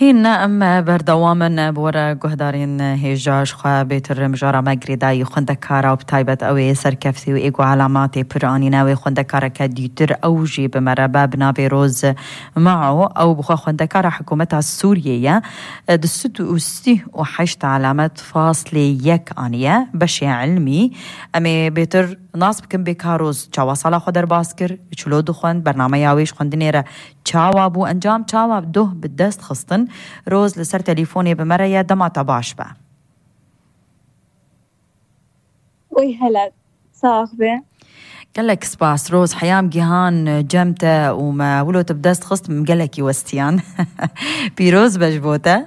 هنا أما بردوامن بورا جهدارين هجاش خوا بيت الرمجارة مجري خندكارا وبتايبة أوي سركفتي وإيقو علاماتي براني ناوي خندكارا كديتر أوجي بمرابا بنابي روز معه أو بخوا خندكارا حكومتها السورية دستو وستي وحشت علامات فاصلة يك آنية بشي علمي أمي بيتر ناس بكم بكاروز چاوا سالا خودر باسكر چلو دو خوند برنامه یاویش خوندنیره چاوا بو انجام چاوا دو بدست خستن روز لسر تليفوني بمريا دما تباش با وي هلا صاحبي قالك سباس روز حيام جيهان جمتة وما ولو تبدست خست مقالكي وستيان بيروز بجبوته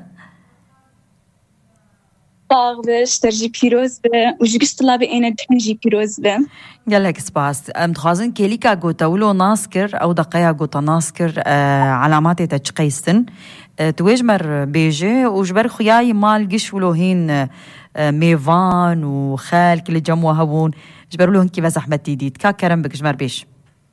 صاحبش ترجي بيروز وجبش طلابي انا تحنجي بيروز قالك سباس متخازن كيليكا قوتا ولو ناسكر او دقيا قوتا ناسكر علاماتي تشقيستن تويجمر بيجي وجبر خياي مال قش ولو هين ميفان وخال كل جموا هبون جبر له هنكي بزحمة تيديد كا كرم بك جمر بيش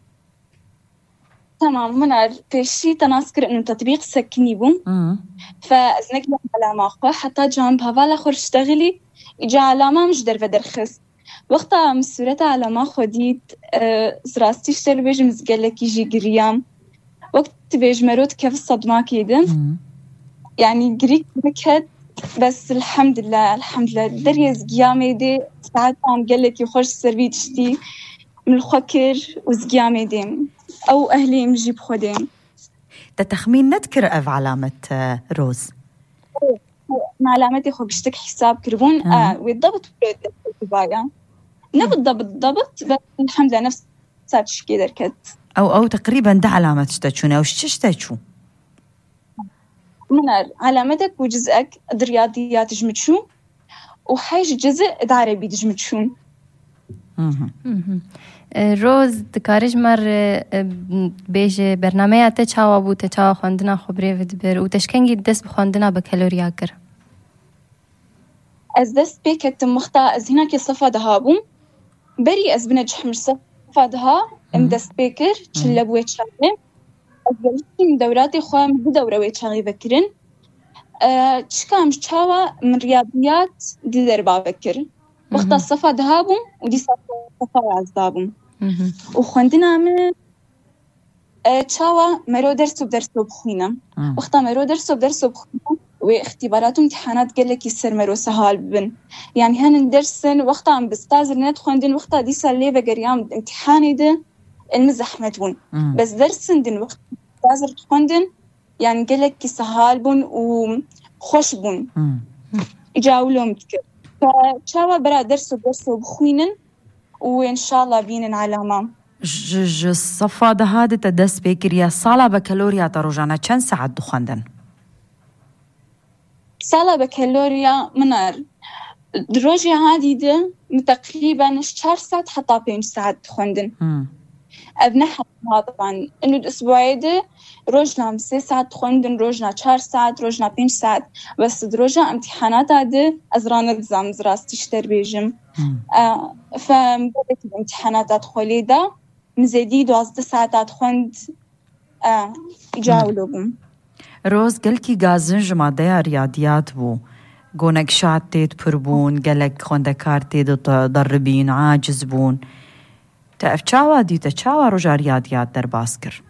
تمام منار بيشي تناسكر انه تطبيق سكني بوم فازنك علامة اخوة حتى جنب هفالا خور اشتغلي اجا علامة مش در درخص وقتها مسورتها علامة خوديت زراستي اشتر بيج مزقلك يجي قريام وقت بيج مروت كيف الصدمة كيدن يعني قريك مكهد بس الحمد لله دريز قيامي دي ساعات عم قلك يخرج سربيت شتي من الخكر وزقيامي دي أو أهلي مجيب خودين تتخمين نذكر أف علامة روز مع علامتي خو بشتك حساب كربون والضبط بايا بالضبط بس الحمد لله نفس ساتش كده ركت أو تقريبا ده علامة شتشون أو شتشتشو منار علامتك وجزءك الرياضيات جمتشو وحيش جزء العربي جمتشون روز دکارج مر بیش برنامه ات چاوا بود چاوا خواندنا خبره ودبر و تشکنگی دست بخواندنا بکالوریا کر از دست بکت مختا از هنا که صفا دهابم بری از بنجح مش صفا دها ام دست بکر چلبوی چاله از بلشیم دوراتي خوام بدورة ويتشاغي بكرن تشكامش تشاوا من رياضيات دي دربا بكر وقت الصفا دهابم ودي صفا عزدابم وخوندنا من تشاوا مرو درسو بخوينا وقت مرو درسو بخوينا واختبارات وامتحانات قالك يسر مرو سهال بن يعني هن درسن وقت عم بستازر نت خوندن وقت دي سالي بقريام امتحاني ده المزحمة بون بس درسن دن وقت تازر تخوندن يعني قالك سهال بون وخوش بون يجاولهم كده فشاوا برا درسو بخوينن وإن شاء الله بينن علامة الصفا ده هذا تدس بكريا صالة بكالوريا تروجانا كم ساعة دخوندن صالة بكالوريا منار دروجي هادي ده تقريبا 4 ساعات حتى 5 ساعات دخوندن أبنحها طبعا إنه الأسبوعي ده روجنا 6 ساعات خوندن روجنا 4 ساعات روجنا 5 ساعات بس دروجة امتحانات هذا أزران زام زراستي اشتر بيجم فمبدأت الامتحانات أدخلي ده مزيدي 12 ساعات خوند يجاولوهم روز قلكي غازن جمادية رياضيات بو قونك شاتيت بربون قلك خوندكارتي ضربين عاجز بون تعرف چاوا دي تشاوا رجع رياضيات در باسكر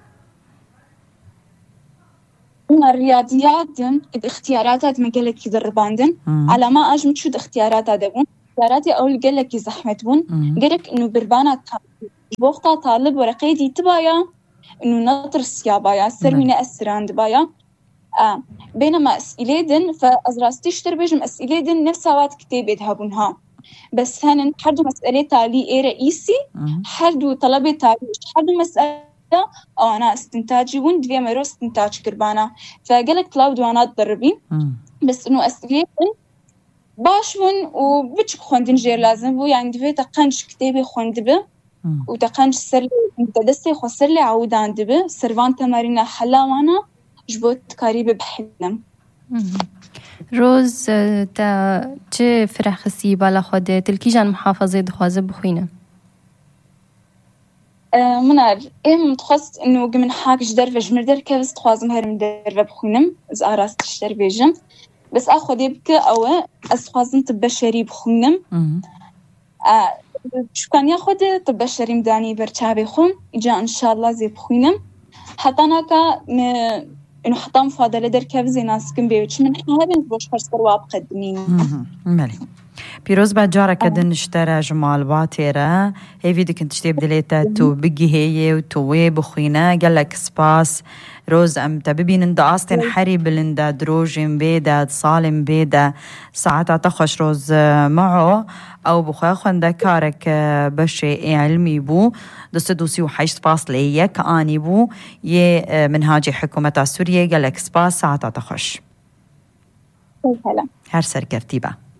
الرياضيات الاختيارات مقالك يدرباندن على ما أجمد شو الاختيارات هذا اختياراتي أول قالك يزحمت بون قالك إنه بربانات بوقتها طالب ورقيدي تبايا إنه نطر السيابايا سر من أسران دبايا بينما أسئلة فأزراستيش تربيجم أسئلة نفسها كتابة هابونها بس هن حردو مسألة تالي ايه رئيسي حردو طلبة تالي حردو مسألة أنا استنتاجي ون دوية مرو استنتاج كربانا فقالك طلاب دوانات دربين بس إنه أسئلة باش ون وبتش خوندن جير لازم بو يعني دوية تقنش كتابة خوندبه وتقنش سر متدسي خسر لي عودان دبه سرفان تمارين حلا وانا جبوت قريبة بحلم روز تا چه فرح خسی بالا خوده تلکی جان محافظه دخوازه بخوینه منار متخصص إنه من حاجة درفج مردر كيف تخوازم هرم درب بخونم إز أراست درفجم بس أخذ يبكي أو أسخوازم تبشري بخونم شو كان ياخد تبشري مداني برشابي خون إجا إن شاء الله زي بخونم حتى ناكا إنه حتى مفاضلة در كيف زي ناس كم بيوتش من حابين بوش فرصر وابقدمين مالي بيروز بعد جارة كدن اشترى جمال باتيرة هي فيديو كنت تشتي بدليتا تو بيجي هي وتوي بخوينا قالك سباس روز تببين اندا آستين حري بلندا دروجين بيدا صالم بيدا ساعتا تخش روز معه أو بخواه خوندا كارك بشي علمي بو دوسي وحيش سباس ليه كآني بو من هاجي حكومة سوريا قالك سباس ساعتا تخش هلا هر سر كرتيبة